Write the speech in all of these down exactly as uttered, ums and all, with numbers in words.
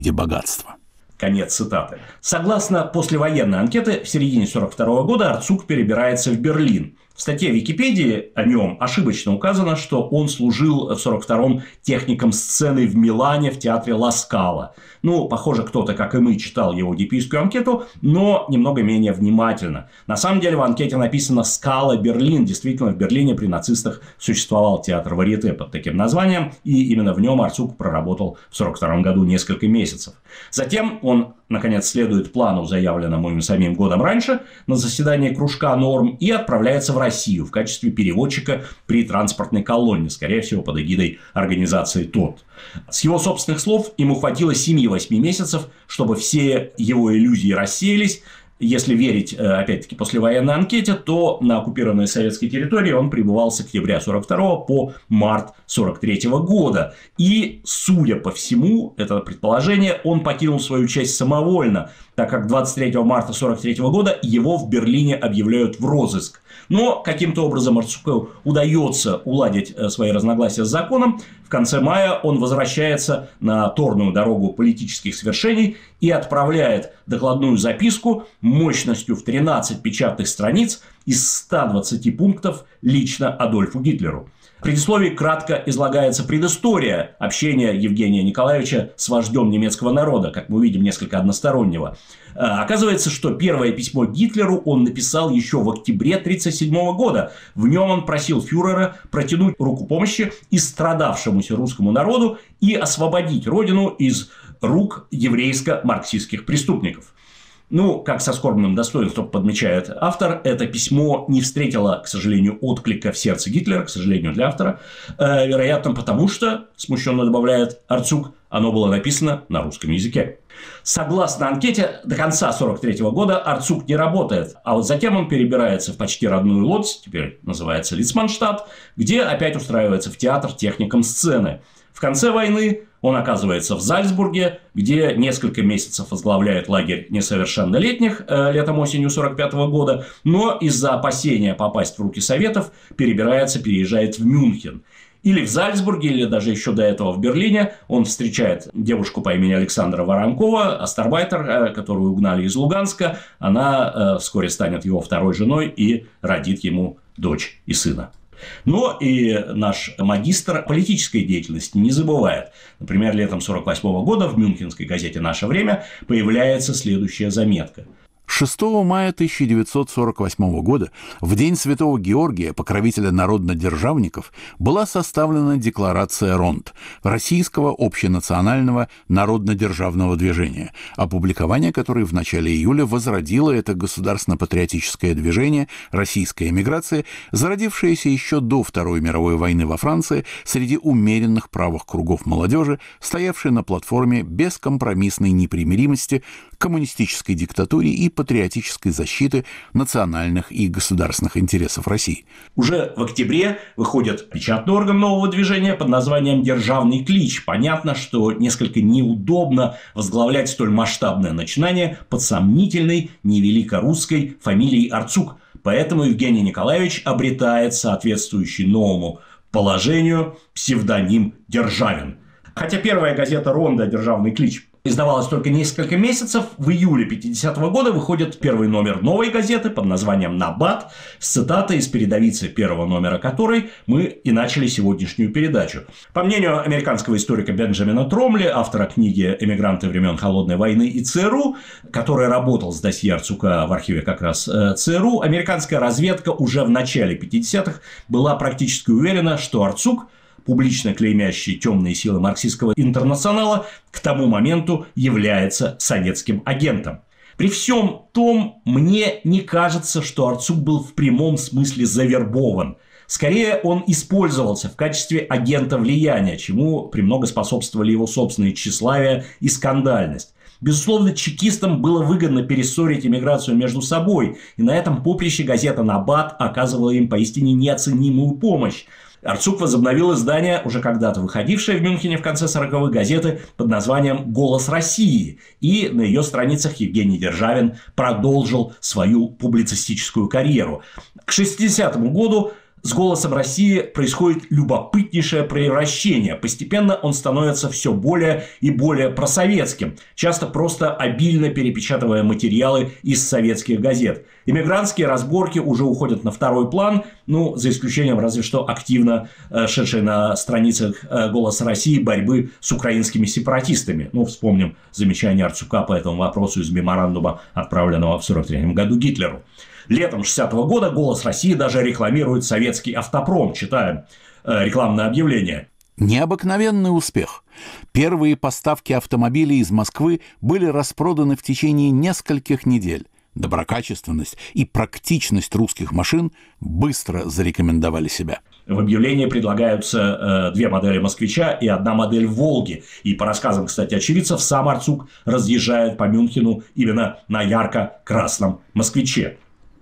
и богатства. Конец цитаты. Согласно послевоенной анкеты, в середине сорок второго года Арцук перебирается в Берлин. В статье Википедии о нем ошибочно указано, что он служил в сорок втором техником сцены в Милане в театре Ла Скала. Ну, похоже, кто-то, как и мы, читал его дипийскую анкету, но немного менее внимательно. На самом деле в анкете написано «Скала, Берлин». Действительно, в Берлине при нацистах существовал театр варьете под таким названием, и именно в нем Арцук проработал в сорок втором году несколько месяцев. Затем он, наконец, следует плану, заявленному им самим годом раньше, на заседании кружка «Норм», и отправляется в Россию в качестве переводчика при транспортной колонне, скорее всего, под эгидой организации ТОТ. С его собственных слов, ему хватило семи-восьми месяцев, чтобы все его иллюзии рассеялись. Если верить, опять-таки, послевоенной анкете, то на оккупированной советской территории он пребывал с октября сорок второго по март сорок третьего года. И, судя по всему, это предположение, он покинул свою часть самовольно, так как двадцать третьего марта сорок третьего года его в Берлине объявляют в розыск. Но каким-то образом Арцуку удается уладить свои разногласия с законом. В конце мая он возвращается на торную дорогу политических свершений и отправляет докладную записку мощностью в тринадцать печатных страниц из ста двадцати пунктов лично Адольфу Гитлеру. В предисловии кратко излагается предыстория общения Евгения Николаевича с вождем немецкого народа, как мы видим, несколько одностороннего. Оказывается, что первое письмо Гитлеру он написал еще в октябре тысяча девятьсот тридцать седьмого года. В нем он просил фюрера протянуть руку помощи истрадавшемуся русскому народу и освободить родину из рук еврейско-марксистских преступников. Ну, как со скорбным достоинством подмечает автор, это письмо не встретило, к сожалению, отклика в сердце Гитлера, к сожалению, для автора, э, вероятно, потому что, смущенно добавляет Арцук, оно было написано на русском языке. Согласно анкете, до конца сорок третьего года Арцук не работает, а вот затем он перебирается в почти родную Лодзь, теперь называется Лицманштадт, где опять устраивается в театр техником сцены. В конце войны он оказывается в Зальцбурге, где несколько месяцев возглавляет лагерь несовершеннолетних э, летом-осенью сорок пятого года, но из-за опасения попасть в руки Советов перебирается, переезжает в Мюнхен. Или в Зальцбурге, или даже еще до этого в Берлине он встречает девушку по имени Александра Воронкова, астарбайтер, которую угнали из Луганска. Она вскоре станет его второй женой и родит ему дочь и сына. Но и наш магистр политической деятельности не забывает. Например, летом сорок восьмого года в мюнхенской газете «Наше время» появляется следующая заметка. шестого мая тысяча девятьсот сорок восьмого года, в день Святого Георгия, покровителя народнодержавников, была составлена декларация РОНД – Российского общенационального народнодержавного движения, опубликование которой в начале июля возродило это государственно-патриотическое движение российской эмиграции, зародившееся еще до Второй мировой войны во Франции среди умеренных правых кругов молодежи, стоявшей на платформе бескомпромиссной непримиримости к коммунистической диктатуре и патриотической защиты национальных и государственных интересов России. Уже в октябре выходит печатный орган нового движения под названием «Державный клич». Понятно, что несколько неудобно возглавлять столь масштабное начинание под сомнительной невеликорусской фамилией Арцук. Поэтому Евгений Николаевич обретает соответствующий новому положению псевдоним Державин. Хотя первая газета «Ронда» «Державный клич» издавалась только несколько месяцев, в июле пятидесятого года выходит первый номер новой газеты под названием «Набат» с цитатой из передовицы первого номера которой мы и начали сегодняшнюю передачу. По мнению американского историка Бенджамина Тромли, автора книги «Эмигранты времен Холодной войны и ЦРУ», который работал с досье Арцука в архиве как раз ЦРУ, американская разведка уже в начале пятидесятых была практически уверена, что Арцук, публично клеймящий темные силы марксистского интернационала, к тому моменту является советским агентом. При всем том, мне не кажется, что Арцук был в прямом смысле завербован. Скорее, он использовался в качестве агента влияния, чему премного способствовали его собственные тщеславие и скандальность. Безусловно, чекистам было выгодно перессорить эмиграцию между собой, и на этом поприще газета «Набат» оказывала им поистине неоценимую помощь. Арцук возобновил издание, уже когда-то выходившее в Мюнхене в конце сороковых, газеты под названием «Голос России». И на ее страницах Евгений Державин продолжил свою публицистическую карьеру. К шестидесятому году С «Голосом России» происходит любопытнейшее превращение. Постепенно он становится все более и более просоветским, часто просто обильно перепечатывая материалы из советских газет. Иммигрантские разборки уже уходят на второй план, ну, за исключением разве что активно э, шедшей на страницах э, «Голоса России» борьбы с украинскими сепаратистами. Ну, вспомним замечание Арцука по этому вопросу из меморандума, отправленного в сорок третьем году Гитлеру. Летом шестидесятого года «Голос России» даже рекламирует советский автопром. Читаем э, рекламное объявление. Необыкновенный успех. Первые поставки автомобилей из Москвы были распроданы в течение нескольких недель. Доброкачественность и практичность русских машин быстро зарекомендовали себя. В объявлении предлагаются э, две модели «Москвича» и одна модель «Волги». И по рассказам, кстати, очевидцев, сам Арцук разъезжает по Мюнхену именно на ярко-красном «Москвиче».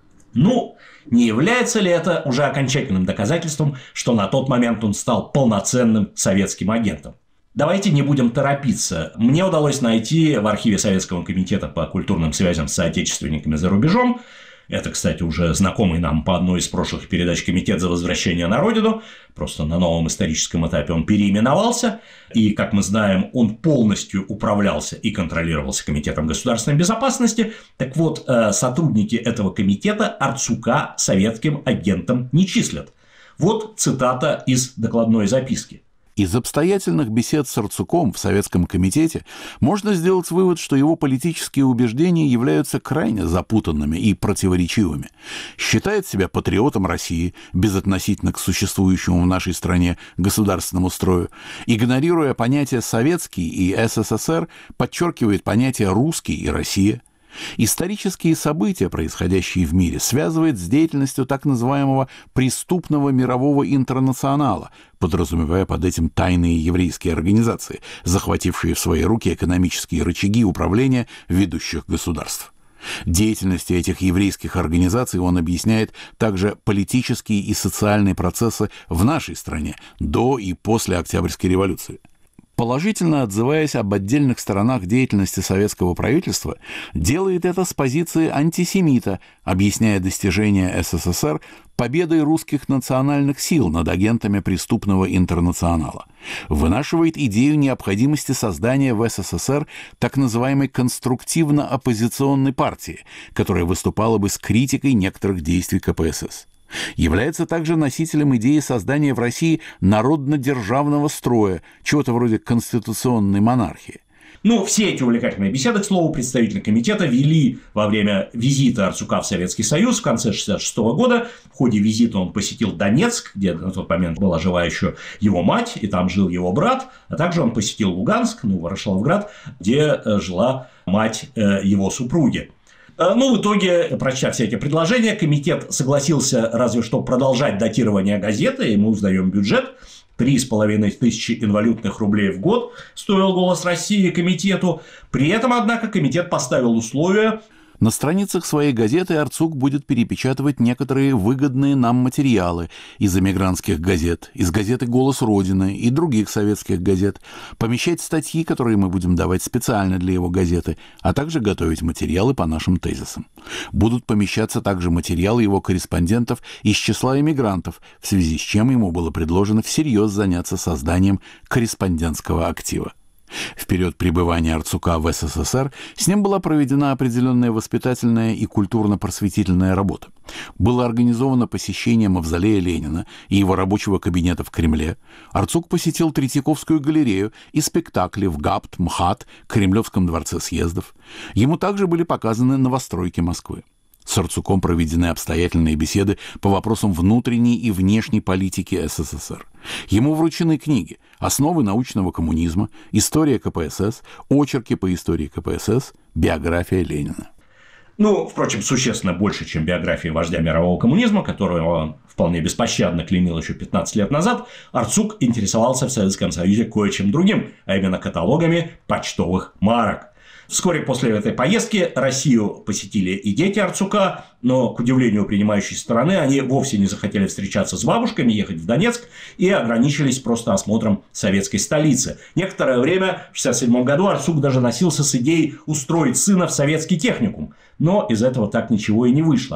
Ну, не является ли это уже окончательным доказательством, что на тот момент он стал полноценным советским агентом? Давайте не будем торопиться. Мне удалось найти в архиве Советского комитета по культурным связям с соотечественниками за рубежом, это, кстати, уже знакомый нам по одной из прошлых передач Комитет за возвращение на родину, просто на новом историческом этапе он переименовался, и, как мы знаем, он полностью управлялся и контролировался Комитетом государственной безопасности. Так вот, сотрудники этого комитета Арцука советским агентом не числят. Вот цитата из докладной записки. Из обстоятельных бесед с Арцуком в Советском комитете можно сделать вывод, что его политические убеждения являются крайне запутанными и противоречивыми. Считает себя патриотом России, безотносительно к существующему в нашей стране государственному строю, игнорируя понятия «советский» и «СССР», подчеркивает понятия «русский» и «Россия». Исторические события, происходящие в мире, связывает с деятельностью так называемого преступного мирового интернационала, подразумевая под этим тайные еврейские организации, захватившие в свои руки экономические рычаги управления ведущих государств. Деятельностью этих еврейских организаций он объясняет также политические и социальные процессы в нашей стране до и после Октябрьской революции. Положительно отзываясь об отдельных сторонах деятельности советского правительства, делает это с позиции антисемита, объясняя достижения СССР победой русских национальных сил над агентами преступного интернационала. Вынашивает идею необходимости создания в СССР так называемой конструктивно-оппозиционной партии, которая выступала бы с критикой некоторых действий ка пэ эс эс. Является также носителем идеи создания в России народно-державного строя, чего-то вроде конституционной монархии. Ну, все эти увлекательные беседы, к слову, представители комитета вели во время визита Арцука в Советский Союз в конце шестьдесят шестого года. В ходе визита он посетил Донецк, где на тот момент была жива еще его мать, и там жил его брат. А также он посетил Луганск, ну, Ворошиловград, где жила мать его супруги. Ну, в итоге, прочтя все эти предложения, комитет согласился разве что продолжать датирование газеты, и мы узнаем бюджет. Три с половиной тысячи инвалютных рублей в год стоил «Голос России» комитету. При этом, однако, комитет поставил условия. На страницах своей газеты Арцук будет перепечатывать некоторые выгодные нам материалы из эмигрантских газет, из газеты «Голос Родины» и других советских газет, помещать статьи, которые мы будем давать специально для его газеты, а также готовить материалы по нашим тезисам. Будут помещаться также материалы его корреспондентов из числа эмигрантов, в связи с чем ему было предложено всерьез заняться созданием корреспондентского актива. В период пребывания Арцука в эс эс эс эр с ним была проведена определенная воспитательная и культурно-просветительная работа. Было организовано посещение мавзолея Ленина и его рабочего кабинета в Кремле. Арцук посетил Третьяковскую галерею и спектакли в ГАПТ, МХАТ, Кремлевском дворце съездов. Ему также были показаны новостройки Москвы. С Арцуком проведены обстоятельные беседы по вопросам внутренней и внешней политики эс эс эс эр. Ему вручены книги «Основы научного коммунизма», «История ка пэ эс эс», «Очерки по истории ка пэ эс эс», «Биография Ленина». Ну, впрочем, существенно больше, чем биография вождя мирового коммунизма, которую он вполне беспощадно клеймил еще пятнадцать лет назад, Арцук интересовался в Советском Союзе кое-чем другим, а именно каталогами почтовых марок. Вскоре после этой поездки Россию посетили и дети Арцука, но, к удивлению принимающей стороны, они вовсе не захотели встречаться с бабушками, ехать в Донецк и ограничились просто осмотром советской столицы. Некоторое время, в шестьдесят седьмом году, Арцук даже носился с идеей устроить сына в советский техникум, но из этого так ничего и не вышло.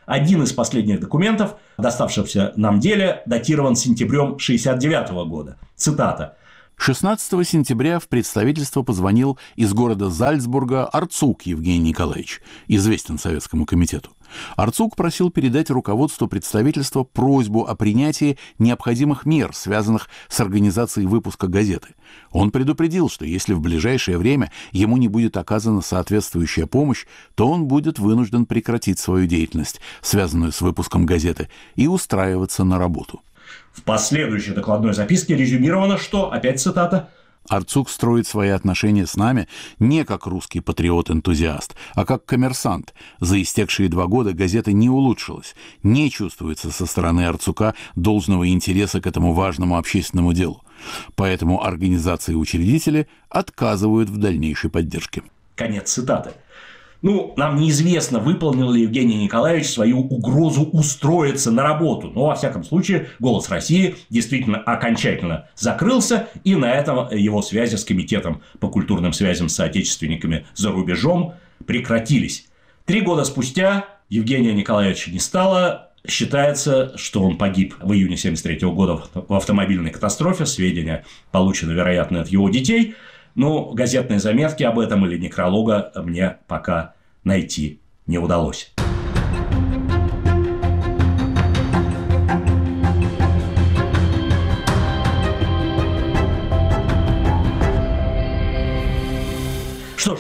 Один из последних документов, доставшихся нам деле, датирован сентябрем шестьдесят девятого года. Цитата. шестнадцатого сентября в представительство позвонил из города Зальцбурга Арцук Евгений Николаевич, известен Советскому комитету. Арцук просил передать руководству представительства просьбу о принятии необходимых мер, связанных с организацией выпуска газеты. Он предупредил, что если в ближайшее время ему не будет оказана соответствующая помощь, то он будет вынужден прекратить свою деятельность, связанную с выпуском газеты, и устраиваться на работу. В последующей докладной записке резюмировано, что, опять цитата, Арцук строит свои отношения с нами не как русский патриот-энтузиаст, а как коммерсант. За истекшие два года газета не улучшилась. Не чувствуется со стороны Арцука должного интереса к этому важному общественному делу. Поэтому организации и учредители отказывают в дальнейшей поддержке. Конец цитаты. Ну, нам неизвестно, выполнил ли Евгений Николаевич свою угрозу устроиться на работу. Но, во всяком случае, «Голос России» действительно окончательно закрылся, и на этом его связи с Комитетом по культурным связям с соотечественниками за рубежом прекратились. Три года спустя Евгения Николаевича не стало. Считается, что он погиб в июне семьдесят третьего года в автомобильной катастрофе. Сведения получены, вероятно, от его детей. Но газетные заметки об этом или некролога мне пока найти не удалось. Что ж,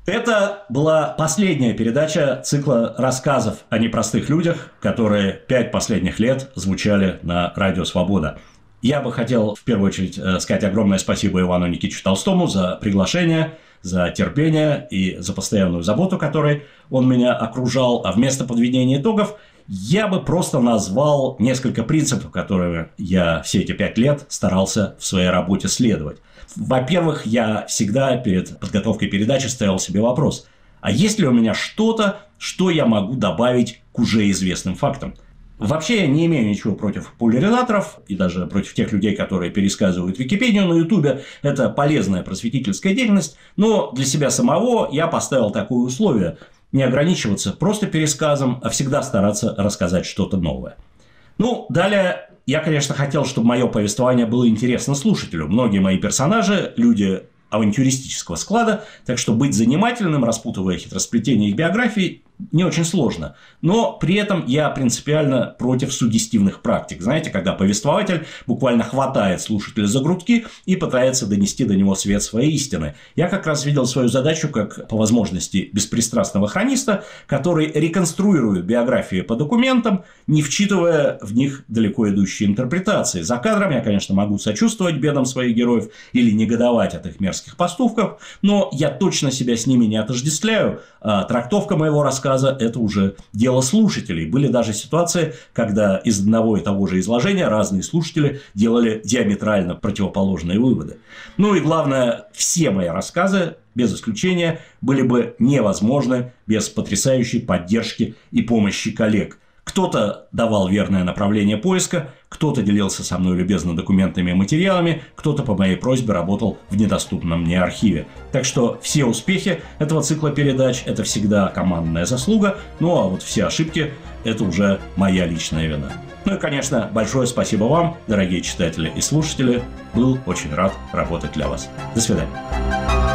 это была последняя передача цикла рассказов о непростых людях, которые пять последних лет звучали на Радио Свобода. Я бы хотел в первую очередь сказать огромное спасибо Ивану Никитичу Толстому за приглашение, за терпение и за постоянную заботу, которой он меня окружал. А вместо подведения итогов я бы просто назвал несколько принципов, которые я все эти пять лет старался в своей работе следовать. Во-первых, я всегда перед подготовкой передачи ставил себе вопрос: а есть ли у меня что-то, что я могу добавить к уже известным фактам? Вообще я не имею ничего против популяризаторов и даже против тех людей, которые пересказывают Википедию на Ютубе. Это полезная просветительская деятельность, но для себя самого я поставил такое условие: не ограничиваться просто пересказом, а всегда стараться рассказать что-то новое. Ну, далее я, конечно, хотел, чтобы мое повествование было интересно слушателю. Многие мои персонажи – люди авантюристического склада, так что быть занимательным, распутывая хитросплетение их биографий, не очень сложно. Но при этом я принципиально против суггестивных практик. Знаете, когда повествователь буквально хватает слушателя за грудки и пытается донести до него свет своей истины. Я как раз видел свою задачу как, по возможности, беспристрастного хрониста, который реконструирует биографии по документам, не вчитывая в них далеко идущие интерпретации. За кадром я, конечно, могу сочувствовать бедам своих героев или негодовать от их мерзких поступков, но я точно себя с ними не отождествляю. А трактовка моего рассказа – это уже дело слушателей. Были даже ситуации, когда из одного и того же изложения разные слушатели делали диаметрально противоположные выводы. Ну и главное, все мои рассказы, без исключения, были бы невозможны без потрясающей поддержки и помощи коллег. Кто-то давал верное направление поиска, кто-то делился со мной любезно документами и материалами, кто-то по моей просьбе работал в недоступном мне архиве. Так что все успехи этого цикла передач – это всегда командная заслуга, ну а вот все ошибки – это уже моя личная вина. Ну и, конечно, большое спасибо вам, дорогие читатели и слушатели. Был очень рад работать для вас. До свидания.